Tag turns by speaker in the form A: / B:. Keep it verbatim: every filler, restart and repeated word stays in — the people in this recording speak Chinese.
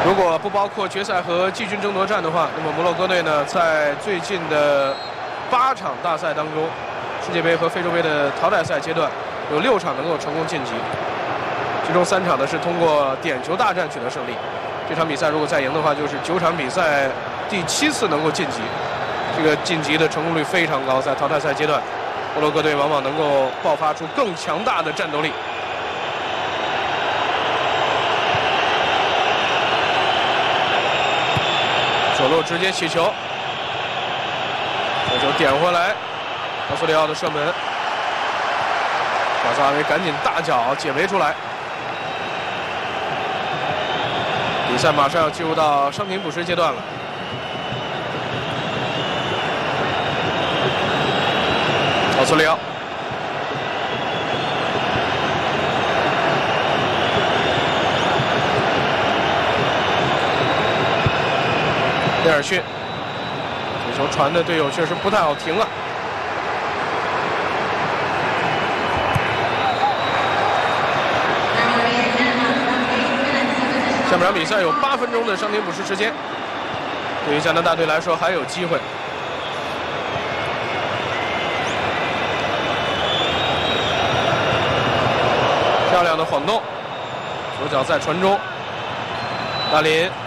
A: 如果不包括决赛和季军争夺战的话，那么摩洛哥队呢，在最近的八场大赛当中，世界杯和非洲杯的淘汰赛阶段，有六场能够成功晋级，其中三场呢是通过点球大战取得胜利。这场比赛如果再赢的话，就是九场比赛第七次能够晋级，这个晋级的成功率非常高。在淘汰赛阶段，摩洛哥队往往能够爆发出更强大的战斗力。左路直接起球，这球点回来，奥斯利奥的射门，卡萨维赶紧大脚解围出来。比赛马上要进入到伤停补时阶段了。奥斯利奥，内尔逊，这球传的队友确实不太好停啊。下半场比赛有八分钟的伤停补时时间，对于加拿大队来说还有机会。漂亮的晃动，左脚在传中，纳林